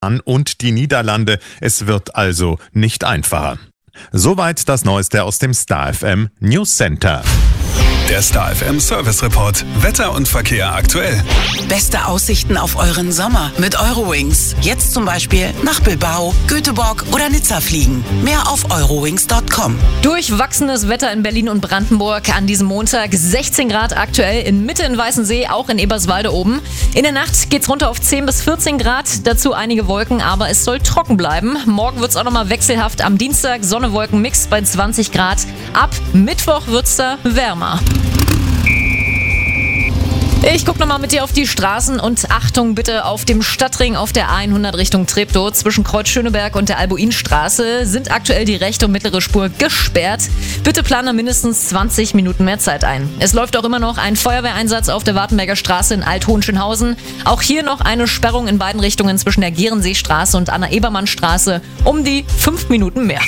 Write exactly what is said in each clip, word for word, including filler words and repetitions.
und die Niederlande. Es wird also nicht einfacher. Soweit das Neueste aus dem Star F M News Center. Der Star F M Service Report. Wetter und Verkehr aktuell. Beste Aussichten auf euren Sommer mit Eurowings. Jetzt zum Beispiel nach Bilbao, Göteborg oder Nizza fliegen. Mehr auf eurowings punkt com. Durchwachsenes Wetter in Berlin und Brandenburg an diesem Montag. sechzehn Grad aktuell in Mitte in Weißensee, auch in Eberswalde oben. In der Nacht geht's runter auf zehn bis vierzehn Grad. Dazu einige Wolken, aber es soll trocken bleiben. Morgen wird's auch nochmal wechselhaft. Am Dienstag Sonne-Wolken-Mix bei zwanzig Grad. Ab Mittwoch wird's da wärmer. Ich guck nochmal mit dir auf die Straßen und Achtung bitte auf dem Stadtring auf der A hundert Richtung Treptow zwischen Kreuz Schöneberg und der Albuinstraße sind aktuell die rechte und mittlere Spur gesperrt. Bitte plane mindestens zwanzig Minuten mehr Zeit ein. Es läuft auch immer noch ein Feuerwehreinsatz auf der Wartenberger Straße in Alt-Hohenschönhausen. Auch hier noch eine Sperrung in beiden Richtungen zwischen der Gehrenseestraße und Anna-Ebermann-Straße um die fünf Minuten mehr.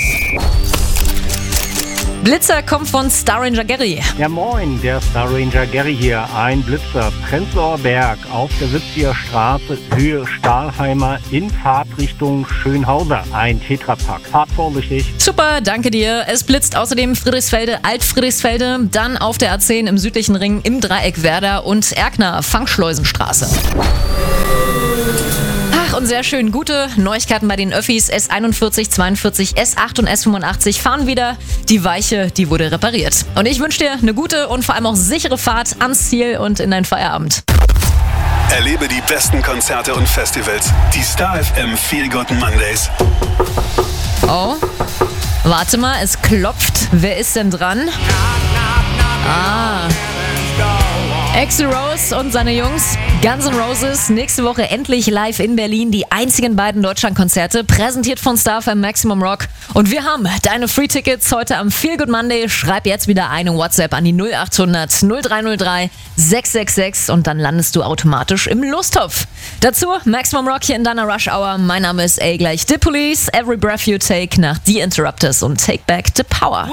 Blitzer kommt von Star Ranger Gary. Ja moin, der Star Ranger Gary hier. Ein Blitzer, Prenzlauer Berg auf der Witziger Straße, Höhe Stahlheimer in Fahrtrichtung Schönhauser. Ein Tetrapack. Fahrt vorsichtig. Super, danke dir. Es blitzt außerdem Friedrichsfelde, Alt-Friedrichsfelde, dann auf der A zehn im südlichen Ring im Dreieck Werder und Erkner, Fangschleusenstraße. Und sehr schön, gute Neuigkeiten bei den Öffis. S einundvierzig, zweiundvierzig, S acht und S fünfundachtzig fahren wieder. Die Weiche, die wurde repariert. Und ich wünsche dir eine gute und vor allem auch sichere Fahrt ans Ziel und in deinen Feierabend. Erlebe die besten Konzerte und Festivals. Die Star F M Feel Good Mondays. Oh, warte mal, es klopft. Wer ist denn dran? Ah... Axl Rose und seine Jungs, Guns N' Roses, nächste Woche endlich live in Berlin, die einzigen beiden Deutschlandkonzerte, präsentiert von Star F M Maximum Rock. Und wir haben deine Free-Tickets heute am Feel Good Monday. Schreib jetzt wieder eine WhatsApp an die null achthundert null drei null drei sechs sechs sechs und dann landest du automatisch im Lostopf. Dazu Maximum Rock hier in deiner Rush Hour. Mein Name ist A gleich The Police, Every Breath You Take nach The Interrupters und Take Back the Power.